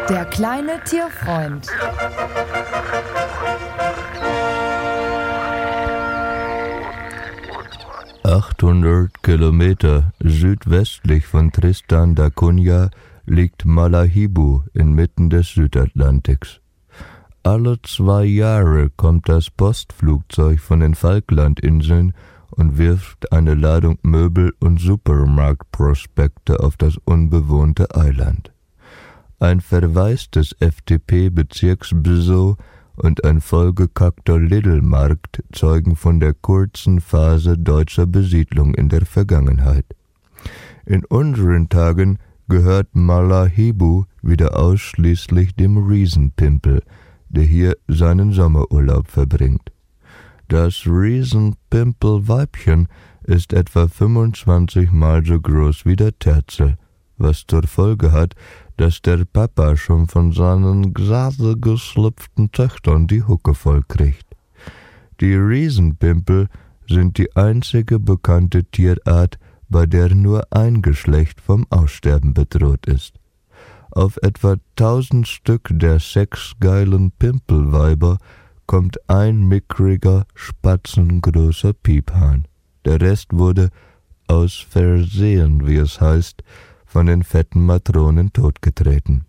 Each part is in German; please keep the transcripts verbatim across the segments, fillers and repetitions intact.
Der kleine Tierfreund. achthundert Kilometer südwestlich von Tristan da Cunha liegt Malahibu inmitten des Südatlantiks. Alle zwei Jahre kommt das Postflugzeug von den Falklandinseln und wirft eine Ladung Möbel und Supermarktprospekte auf das unbewohnte Eiland. Ein verwaistes F D P-Bezirksbüro und ein vollgekackter Lidl-Markt zeugen von der kurzen Phase deutscher Besiedlung in der Vergangenheit. In unseren Tagen gehört Malahibu wieder ausschließlich dem Riesenpimpel, der hier seinen Sommerurlaub verbringt. Das Riesenpimpel-Weibchen ist etwa fünfundzwanzig Mal so groß wie der Terzel, was zur Folge hat, dass der Papa schon von seinen gerade geschlüpften Töchtern die Hucke voll kriegt. Die Riesenpimpel sind die einzige bekannte Tierart, bei der nur ein Geschlecht vom Aussterben bedroht ist. Auf etwa tausend Stück der sexgeilen Pimpelweiber kommt ein mickriger, spatzengroßer Piephahn. Der Rest wurde aus Versehen, wie es heißt, von den fetten Matronen totgetreten.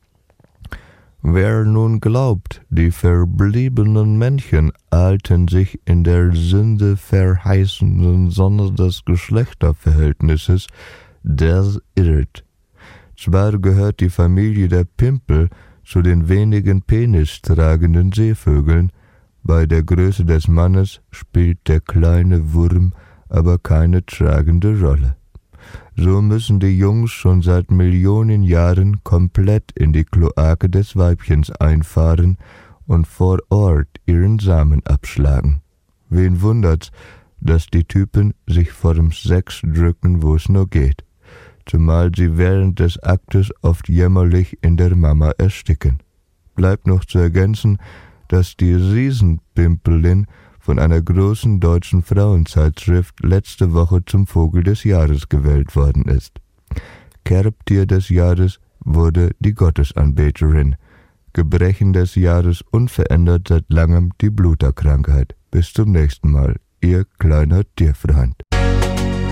Wer nun glaubt, die verbliebenen Männchen alten sich in der Sünde verheißenden Sonne des Geschlechterverhältnisses, der irrt. Zwar gehört die Familie der Pimpel zu den wenigen penistragenden Seevögeln, bei der Größe des Mannes spielt der kleine Wurm aber keine tragende Rolle. So müssen die Jungs schon seit Millionen Jahren komplett in die Kloake des Weibchens einfahren und vor Ort ihren Samen abschlagen. Wen wundert's, dass die Typen sich vorm Sex drücken, wo es nur geht, zumal sie während des Aktes oft jämmerlich in der Mama ersticken. Bleibt noch zu ergänzen, dass die Riesenpimpelin von einer großen deutschen Frauenzeitschrift letzte Woche zum Vogel des Jahres gewählt worden ist. Kerbtier des Jahres wurde die Gottesanbeterin, Gebrechen des Jahres unverändert seit langem die Bluterkrankheit. Bis zum nächsten Mal, Ihr kleiner Tierfreund.